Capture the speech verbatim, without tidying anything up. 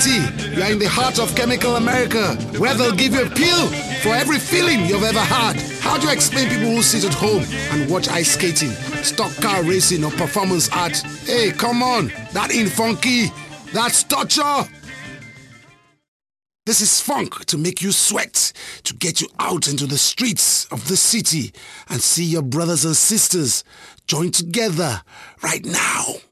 city. You are in the heart of chemical America, where they'll give you a pill for every feeling you've ever had. How do you explain people who sit at home and watch ice skating, stock car racing or performance art? Hey, come on, that ain't funky. That's torture. This is funk to make you sweat, to get you out into the streets of the city and see your brothers and sisters join together right now.